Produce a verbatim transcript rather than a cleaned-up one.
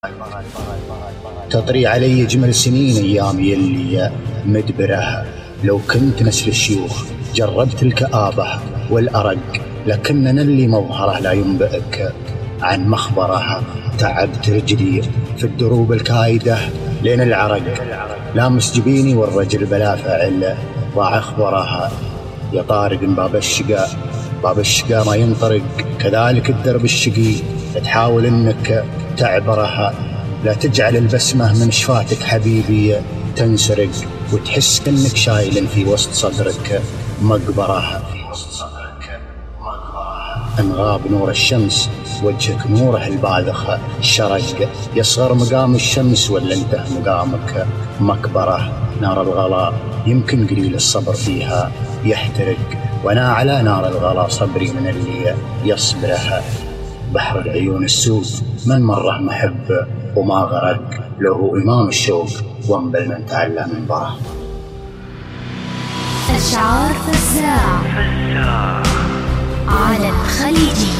تطري علي جمل سنين أيامي اللي مدبرها، لو كنت نسل الشيوخ جربت الكآبة والأرق، لكننا اللي مظهره لا ينبئك عن مخبرها. تعبت رجلي في الدروب الكايدة لين العرق، لامس جبيني والرجل بلا فعل ضاع اخبرها. يا طارق باب الشقاء باب الشقاء ما ينطرق، كذلك الدرب الشقي تحاول انك تعبرها. لا تجعل البسمة من شفاتك حبيبي تنسرق، وتحس انك شايل في وسط صدرك مقبرها. ان غاب نور الشمس وجهك نوره الباذخ شرق، يصغر مقام الشمس ولا انته مقامك مكبره. نار الغلا يمكن قليل الصبر فيها يحترق، وانا على نار الغلا صبري من اللي يصبرها. بحر العيون السود من مره محب وما غرق، له امام الشوق وانبل من تعلى من بره. أشعار فزاع على الخليجي.